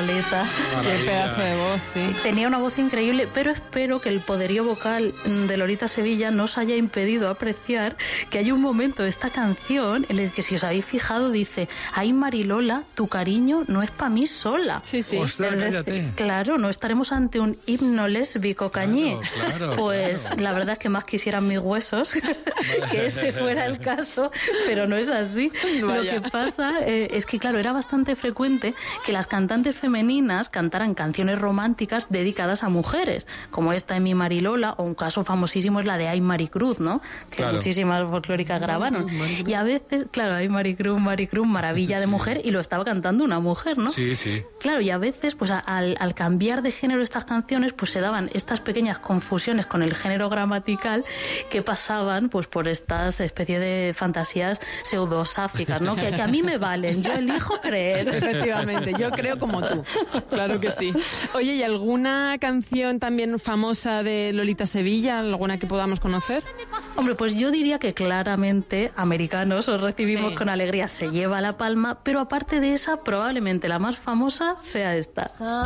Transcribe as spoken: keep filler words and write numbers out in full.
Lolita. Qué pedazo de voz, sí. Tenía una voz increíble, pero espero que el poderío vocal de Lolita Sevilla no os haya impedido apreciar que hay un momento de esta canción en el que, si os habéis fijado, dice: ay, Marilola, tu cariño no es para mí sola. Sí, sí. Ostras, cállate. Claro, no estaremos ante un himno lésbico cañí. Claro, claro, pues claro. la verdad es que más quisieran mis huesos que ese fuera el caso, pero no es así. Vaya. Lo que pasa eh, es que, claro, era bastante frecuente que las cantantes femeninas cantaran canciones románticas dedicadas a mujeres, como esta de Mi Marilola, o un caso famosísimo es la de Ay Maricruz, ¿no? Que Claro. muchísimas folclóricas grabaron. Y a veces, claro, Ay Maricruz, Maricruz, maravilla de Sí. mujer, y lo estaba cantando una mujer, ¿no? Sí, sí. Claro, y a veces, pues a- al, al cambiar de género estas canciones, pues se daban estas pequeñas confusiones con el género gramatical que pasaban pues por estas especies de fantasías pseudosáficas, ¿no? Que, que a mí me valen, yo elijo creer. Efectivamente, yo creo como tú. Claro que sí. Oye, ¿y alguna canción también famosa de Lolita Sevilla? ¿Alguna que podamos conocer? Hombre, pues yo diría que claramente Americanos os recibimos Sí. con alegría, se lleva la palma, pero aparte de esa, probablemente la más famosa sea esta.